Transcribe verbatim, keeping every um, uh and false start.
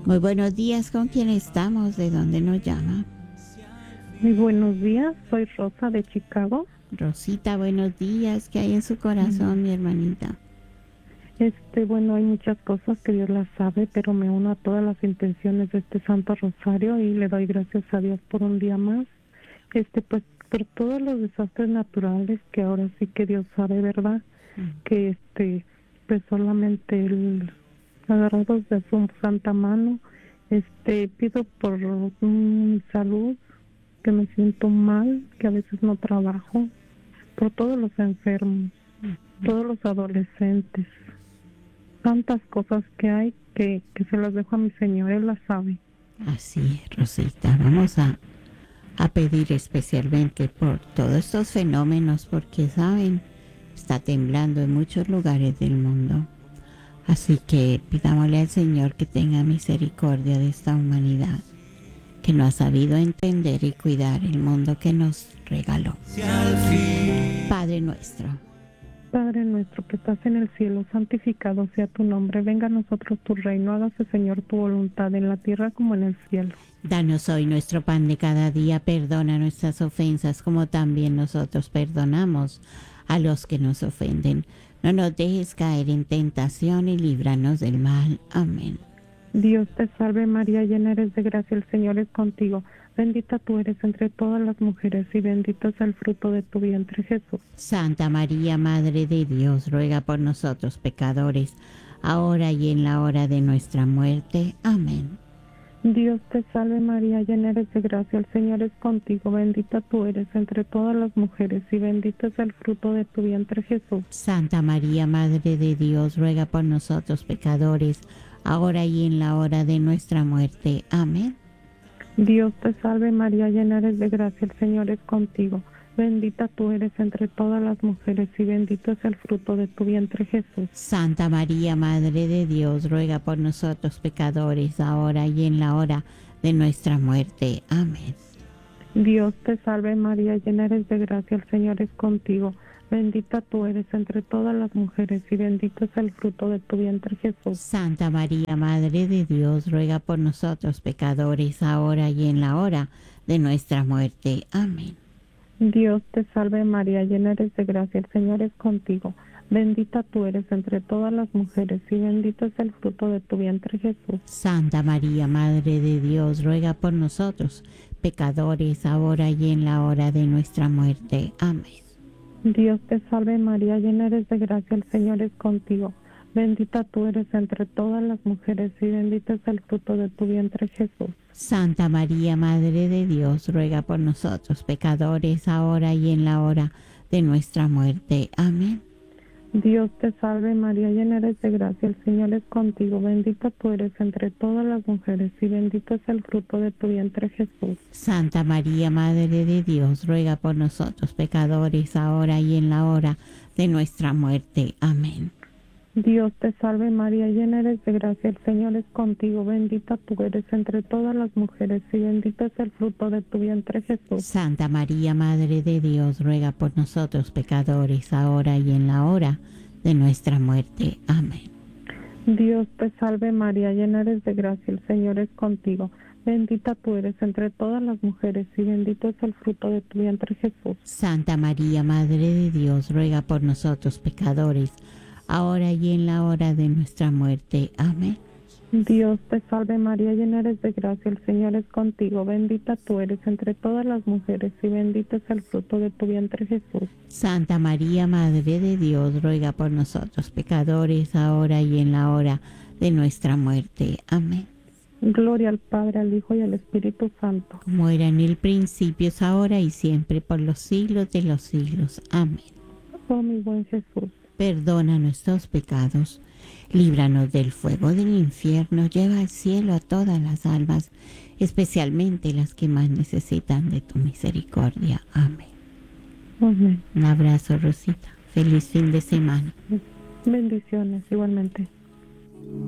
Muy buenos días, ¿con quién estamos? ¿De dónde nos llama? Muy buenos días, soy Rosa de Chicago. Rosita, buenos días. ¿Qué hay en su Mm, corazón, mi hermanita? Este, bueno, hay muchas cosas que Dios las sabe, pero me uno a todas las intenciones de este Santo Rosario y le doy gracias a Dios por un día más. Este, pues, por todos los desastres naturales que ahora sí que Dios sabe, ¿verdad? Mm. Que este, pues solamente el agarrados de su santa mano, este, pido por mi salud, que me siento mal, que a veces no trabajo, por todos los enfermos, todos los adolescentes, tantas cosas que hay que, que se las dejo a mi Señor, Él las sabe. Así es, Rosita. Vamos a, a pedir especialmente por todos estos fenómenos, porque, ¿saben? Está temblando en muchos lugares del mundo. Así que pidámosle al Señor que tenga misericordia de esta humanidad, que no ha sabido entender y cuidar el mundo que nos regaló. Padre nuestro, Padre nuestro que estás en el cielo, santificado sea tu nombre, venga a nosotros tu reino, hágase Señor tu voluntad en la tierra como en el cielo. danos hoy nuestro pan de cada día, perdona nuestras ofensas como también nosotros perdonamos a los que nos ofenden. No nos dejes caer en tentación y líbranos del mal. Amén. Dios te salve María, llena eres de gracia, el Señor es contigo. Bendita tú eres entre todas las mujeres y bendito es el fruto de tu vientre Jesús. Santa María, Madre de Dios, ruega por nosotros pecadores, ahora y en la hora de nuestra muerte. Amén. Dios te salve María, llena eres de gracia, el Señor es contigo, bendita tú eres entre todas las mujeres y bendito es el fruto de tu vientre Jesús. Santa María, Madre de Dios, ruega por nosotros pecadores, ahora y en la hora de nuestra muerte. Amén. Dios te salve María, llena eres de gracia, el Señor es contigo, bendita tú eres entre todas las mujeres y bendito es el fruto de tu vientre Jesús. Santa María, Madre de Dios, ruega por nosotros pecadores, ahora y en la hora de nuestra muerte. Amén. Dios te salve María, llena eres de gracia, el Señor es contigo, bendita tú eres entre todas las mujeres y bendito es el fruto de tu vientre Jesús. Santa María, Madre de Dios, ruega por nosotros pecadores, ahora y en la hora de nuestra muerte. Amén. Dios te salve María, llena eres de gracia, el Señor es contigo, bendita tú eres entre todas las mujeres y bendito es el fruto de tu vientre Jesús. Santa María, Madre de Dios, ruega por nosotros pecadores, ahora y en la hora de nuestra muerte. Amén. Dios te salve María, llena eres de gracia, el Señor es contigo, bendita tú eres entre todas las mujeres y bendito es el fruto de tu vientre Jesús. Santa María, Madre de Dios, ruega por nosotros pecadores, ahora y en la hora de nuestra muerte. Amén. Dios te salve María, llena eres de gracia, el Señor es contigo, bendita tú eres entre todas las mujeres y bendito es el fruto de tu vientre Jesús. Santa María, Madre de Dios, ruega por nosotros pecadores, ahora y en la hora de nuestra muerte. Amén. Dios te salve María, llena eres de gracia, el Señor es contigo, bendita tú eres entre todas las mujeres y bendito es el fruto de tu vientre Jesús. Santa María, Madre de Dios, ruega por nosotros pecadores, ahora y en la hora de nuestra muerte. Amén. Dios te salve María, llena eres de gracia, el Señor es contigo, bendita tú eres entre todas las mujeres y bendito es el fruto de tu vientre Jesús. Santa María, Madre de Dios, ruega por nosotros pecadores, ahora y en la hora de nuestra muerte. Amén. Dios te salve María, llena eres de gracia, el Señor es contigo, bendita tú eres entre todas las mujeres y bendito es el fruto de tu vientre Jesús. Santa María, Madre de Dios, ruega por nosotros pecadores, ahora y en la hora de nuestra muerte. Amén. Gloria al Padre, al Hijo y al Espíritu Santo. Como era en el principio, es ahora y siempre, por los siglos de los siglos. Amén. Oh mi buen Jesús, perdona nuestros pecados, líbranos del fuego del infierno, lleva al cielo a todas las almas, especialmente las que más necesitan de tu misericordia. Amén. amén. Un abrazo, Rosita. Feliz fin de semana. Bendiciones igualmente.